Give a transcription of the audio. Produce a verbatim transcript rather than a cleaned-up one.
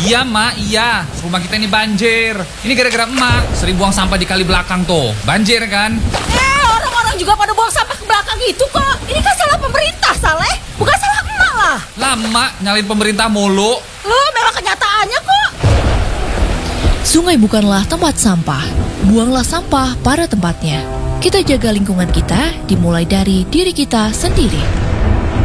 Iya, Mak, iya. Rumah kita ini banjir. Ini gara-gara emak sering buang sampah di kali belakang tuh. Banjir kan? Eh, orang-orang juga pada buang sampah ke belakang itu kok. Ini kan salah pemerintah, Saleh. Bukan salah emak lah. Lama nyalin pemerintah mulu. Loh, memang kenyataannya kok. Sungai bukanlah tempat sampah. Buanglah sampah pada tempatnya. Kita jaga lingkungan kita dimulai dari diri kita sendiri.